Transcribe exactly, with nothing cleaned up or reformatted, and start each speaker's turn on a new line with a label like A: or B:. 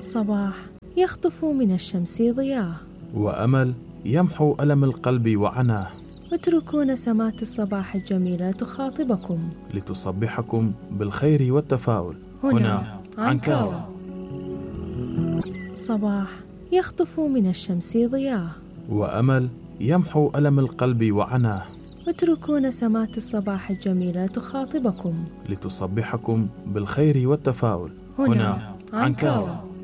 A: صباح يخطف من الشمس ضياه،
B: وأمل يمحو ألم القلب وعناه.
A: اتركوا نسمات الصباح الجميلة تخاطبكم
B: لتصبحكم بالخير والتفاؤل.
A: هنا عنكاوة. صباح يخطف من الشمس ضياه،
B: وأمل يمحو ألم القلب وعناه.
A: اتركوا نسمات الصباح الجميلة تخاطبكم
B: لتصبحكم بالخير والتفاؤل.
A: هنا عنكاوة.